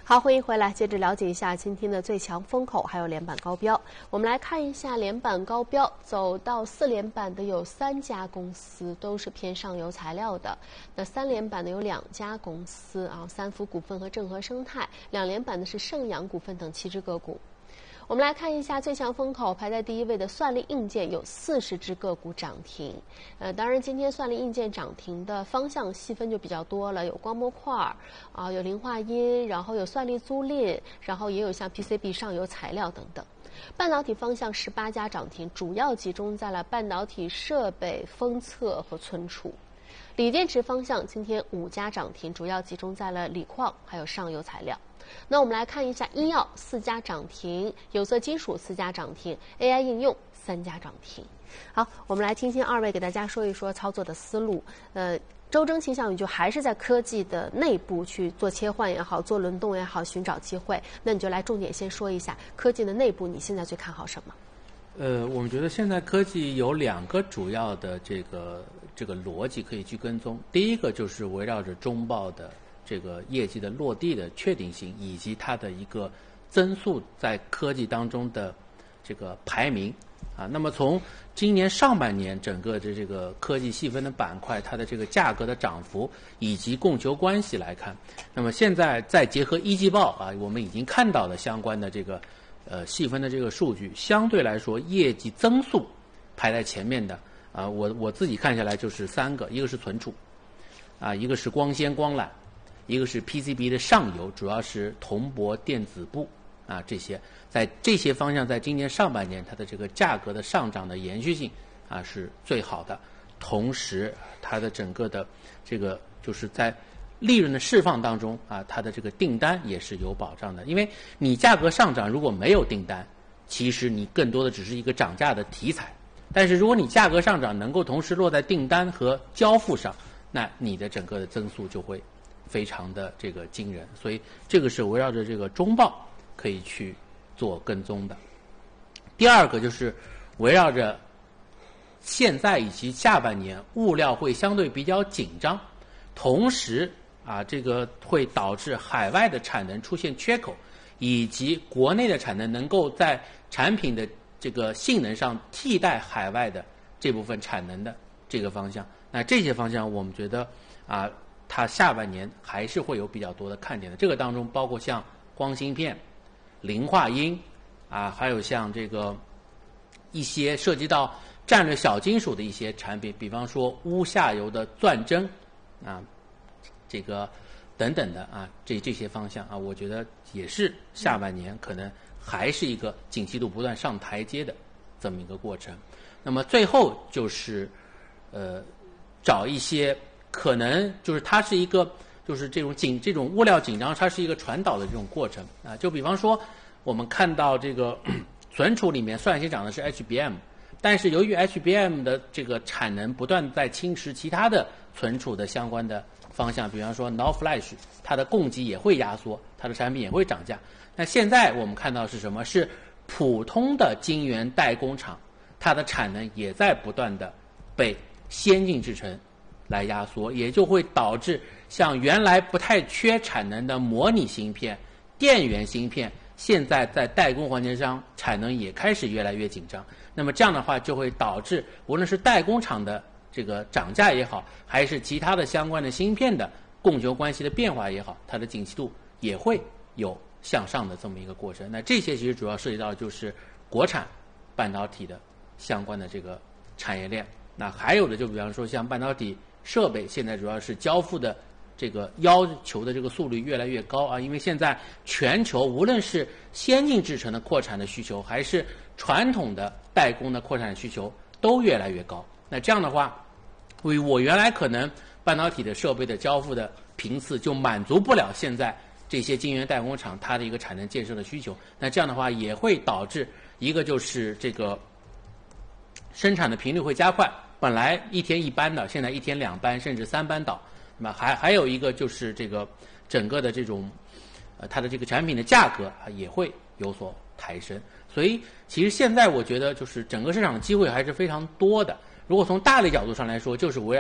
好，欢迎回来，接着了解一下今天的最强风口还有连板高标。我们来看一下连板高标，走到4连板的有3家公司，都是偏上游材料的。那3连板的有2家公司啊，三福股份和正和生态；2连板的是盛阳股份等7只个股。我们来看一下最强风口，排在第1位的算力硬件有40只个股涨停。当然今天算力硬件涨停的方向细分就比较多了，有光模块啊，有磷化铟，然后有算力租赁，然后也有像 PCB 上游材料等等。半导体方向18家涨停，主要集中在了半导体设备、封测和存储。锂电池方向今天5家涨停，主要集中在了锂矿还有上游材料。那我们来看一下医药4家涨停，有色金属4家涨停， AI 应用3家涨停。好，我们来听听2位给大家说一说操作的思路。周征倾向于就还是在科技的内部去做切换也好，做轮动也好，寻找机会。那你就来重点先说一下科技的内部，你现在最看好什么？ 我们觉得现在科技有2个主要的这个逻辑可以去跟踪。第一个就是围绕着中报的这个业绩的落地的确定性，以及它的一个增速在科技当中的这个排名啊。那么从今年上半年整个的这个科技细分的板块，它的这个价格的涨幅以及供求关系来看，那么现在再结合一季报啊，我们已经看到了相关的这个细分的这个数据，相对来说业绩增速排在前面的啊，我自己看下来就是3个，一个是存储啊，一个是光纤光缆，一个是 PCB 的上游，主要是铜箔电子部啊，在这些方向，在今年上半年它的这个价格的上涨的延续性啊是最好的，同时它的整个的这个就是在利润的释放当中啊，它的这个订单也是有保障的。因为你价格上涨如果没有订单，其实你更多的只是一个涨价的题材，但是如果你价格上涨能够同时落在订单和交付上，那你的整个的增速就会非常的这个惊人。所以这个是围绕着这个中报可以去做跟踪的。第2个就是围绕着现在以及下半年物料会相对比较紧张，同时啊，这个会导致海外的产能出现缺口，以及国内的产能能够在产品的这个性能上替代海外的这部分产能的这个方向。那这些方向我们觉得啊，它下半年还是会有比较多的看点的。这个当中包括像光芯片、磷化铟啊，还有像这个一些涉及到战略小金属的一些产品，比方说钨下游的钻针啊，这个等等的啊，这些方向啊，我觉得也是下半年可能还是一个景气度不断上台阶的这么一个过程。那么最后就是找一些可能就是它是一个就是这种物料紧张，它是一个传导的这种过程啊。就比方说我们看到这个存储里面率先涨的是 HBM， 但是由于 HBM 的这个产能不断在侵蚀其他的存储的相关的方向，比方说 NOR Flash， 它的供给也会压缩，它的产品也会涨价。那现在我们看到是什么？是普通的晶圆代工厂，它的产能也在不断的被先进制程来压缩，也就会导致像原来不太缺产能的模拟芯片、电源芯片，现在在代工环节上产能也开始越来越紧张。那么这样的话就会导致无论是代工厂的这个涨价也好，还是其他的相关的芯片的供求关系的变化也好，它的景气度也会有向上的这么一个过程。那这些其实主要涉及到就是国产半导体的相关的这个产业链。那还有的就比方说像半导体设备，现在主要是交付的这个要求的这个速率越来越高啊，因为现在全球无论是先进制程的扩产的需求，还是传统的代工的扩产需求都越来越高。那这样的话，我原来可能半导体的设备的交付的频次就满足不了现在这些晶圆代工厂它的一个产能建设的需求。那这样的话也会导致一个就是这个生产的频率会加快，本来1天1班的，现在1天2班甚至3班倒。那么还有一个就是这个整个的这种它的这个产品的价格也会有所抬升。所以其实现在我觉得就是整个市场的机会还是非常多的。如果从大类角度上来说，就是围绕